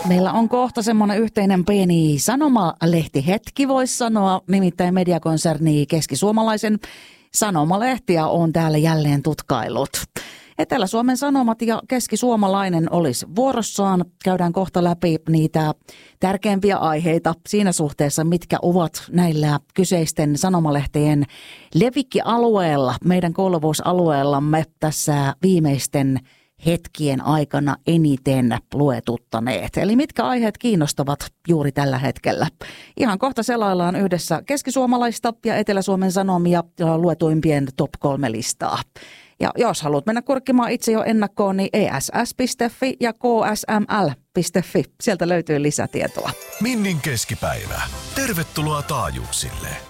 Meillä on kohta semmoinen yhteinen pieni sanomalehtihetki, voisi sanoa, nimittäin mediakonserni Keskisuomalaisen sanomalehtiä on täällä jälleen tutkailut. Etelä-Suomen Sanomat ja Keskisuomalainen olisi vuorossaan. Käydään kohta läpi niitä tärkeimpiä aiheita siinä suhteessa, mitkä ovat näillä kyseisten sanomalehtien levikkialueella, meidän kuuluvuusalueellamme tässä viimeisten hetkien aikana eniten luetuttaneet. Eli mitkä aiheet kiinnostavat juuri tällä hetkellä. Ihan kohta selaillaan yhdessä Keskisuomalaista ja Etelä-Suomen Sanomia luetuimpien top 3 listaa. Ja jos haluat mennä kurkkimaan itse jo ennakkoon, niin ess.fi ja ksml.fi. Sieltä löytyy lisätietoa. Minnin keskipäivä. Tervetuloa taajuuksille.